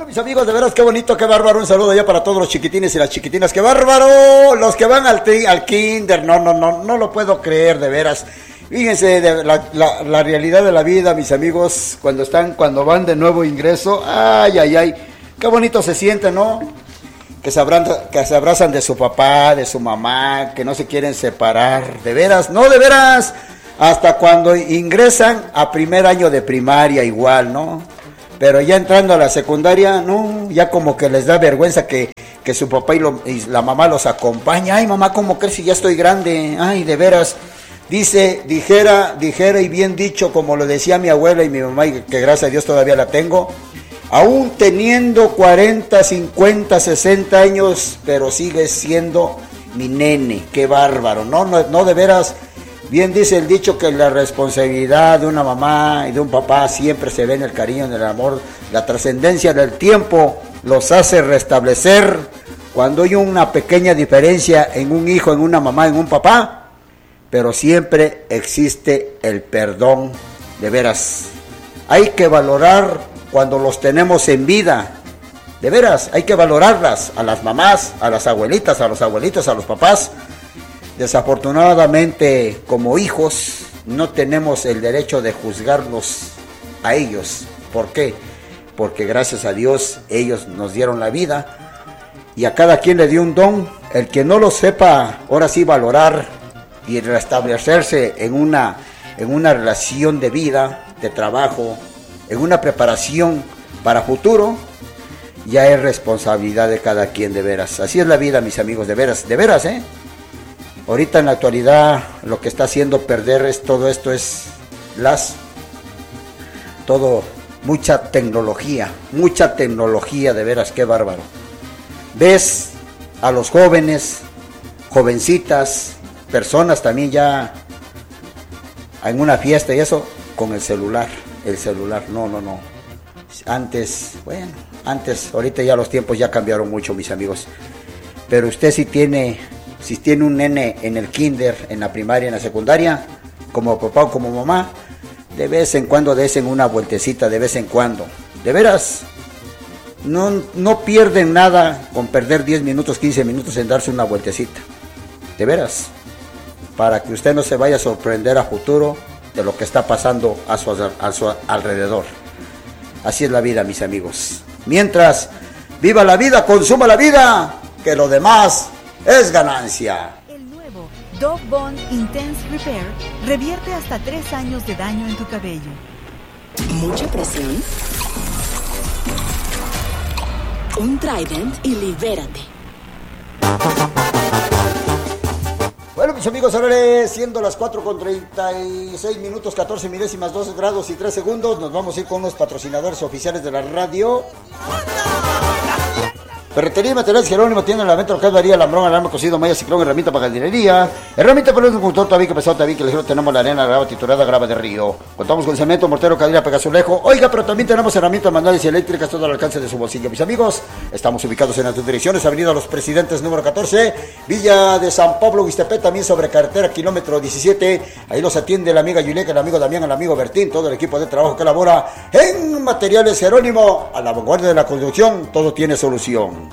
Mis amigos, de veras, qué bonito, qué bárbaro. Un saludo ya para todos los chiquitines y las chiquitinas. Qué bárbaro. Los que van al kinder. No lo puedo creer, de veras. Fíjense, la realidad de la vida, mis amigos, cuando van de nuevo ingreso. Ay. Qué bonito se siente, ¿no? Que se abrazan de su papá, de su mamá, que no se quieren separar. De veras, no, de veras. Hasta cuando ingresan a primer año de primaria igual, ¿no? Pero ya entrando a la secundaria, no, ya como que les da vergüenza que su papá y la mamá los acompaña. Ay, mamá, ¿cómo crees si ya estoy grande? Ay, de veras. Dijera y bien dicho, como lo decía mi abuela y mi mamá, y que gracias a Dios todavía la tengo, aún teniendo 40, 50, 60 años, pero sigue siendo mi nene. Qué bárbaro, no, de veras. Bien dice el dicho que la responsabilidad de una mamá y de un papá siempre se ve en el cariño, en el amor. La trascendencia del tiempo los hace restablecer. Cuando hay una pequeña diferencia en un hijo, en una mamá, en un papá, pero siempre existe el perdón. De veras, hay que valorar cuando los tenemos en vida. De veras, hay que valorarlas, a las mamás, a las abuelitas, a los abuelitos, a los papás. Desafortunadamente, como hijos, no tenemos el derecho de juzgarlos a ellos. ¿Por qué? Porque gracias a Dios ellos nos dieron la vida y a cada quien le dio un don. El que no lo sepa, ahora sí valorar y restablecerse en una relación de vida, de trabajo, en una preparación para futuro, ya es responsabilidad de cada quien, de veras. Así es la vida, mis amigos, de veras, ¿eh? Ahorita en la actualidad lo que está haciendo perder todo esto es mucha tecnología, de veras, qué bárbaro. Ves a los jóvenes, jovencitas, personas también ya en una fiesta y eso, con el celular, no. Antes, ahorita ya los tiempos ya cambiaron mucho, mis amigos. Pero usted si tiene un nene en el kinder, en la primaria, en la secundaria, como papá o como mamá, de vez en cuando desen una vueltecita, de vez en cuando. De veras, no pierden nada con perder 10 minutos, 15 minutos en darse una vueltecita. De veras, para que usted no se vaya a sorprender a futuro de lo que está pasando a su alrededor. Así es la vida, mis amigos. Mientras, viva la vida, consuma la vida, que lo demás es ganancia. El nuevo Dove Bond Intense Repair revierte hasta 3 años de daño en tu cabello. ¿Mucha presión? Un Trident y libérate. Bueno, mis amigos, ahora siendo las 4:36 14 milésimas, 2 grados y 3 segundos, nos vamos a ir con los patrocinadores oficiales de la radio. Ferretería y Materiales Jerónimo, tienda en la venta local, varía, lambrón, alarma, cocido, malla, ciclón, herramienta para jardinería, herramienta para el conductor, tabique pesado, tabique ligero, tenemos la arena, grava triturada, grava de río. Contamos con cemento, mortero, cadera, pegazulejo. Oiga, pero también tenemos herramientas manuales y eléctricas, todo al alcance de su bolsillo. Mis amigos, estamos ubicados en las dos direcciones, Avenida Los Presidentes número 14, Villa de San Pablo, Huistepec, también sobre carretera, kilómetro 17. Ahí los atiende la amiga Yuleca, el amigo Damián, el amigo Bertín, todo el equipo de trabajo que labora en Materiales Jerónimo, a la vanguardia de la construcción, todo tiene solución.